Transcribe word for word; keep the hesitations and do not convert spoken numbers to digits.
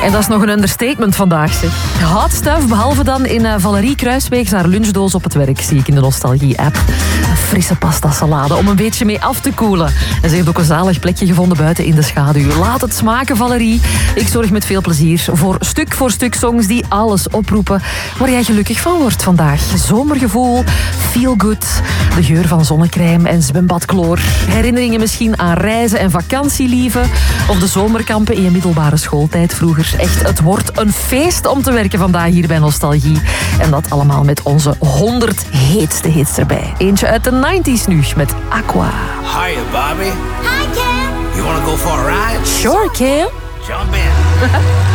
En dat is nog een understatement vandaag, zeg. Hot stuff, behalve dan in uh, Valerie Kruisweeks haar lunchdoos op het werk, zie ik in de Nostalgie-app. Een frisse pasta salade om een beetje mee af te koelen. En ze heeft ook een zalig plekje gevonden buiten in de schaduw. Laat het smaken, Valerie. Ik zorg met veel plezier voor stuk voor stuk songs die alles oproepen waar jij gelukkig van wordt vandaag. Zomergevoel, feel good, de geur van zonnecrème en zwembadkloor. Herinneringen misschien aan reizen en vakantielieven of de zomerkampen in je middelbare schooltijd vroeger. Echt, het wordt een feest om te werken vandaag hier bij Nostalgie. En dat allemaal met onze honderd heetste hits erbij. Eentje uit de nineties nu met Aqua. Hiya, Bobby. Hi, Cam. You wanna go for a ride? Sure, Cam. Jump in.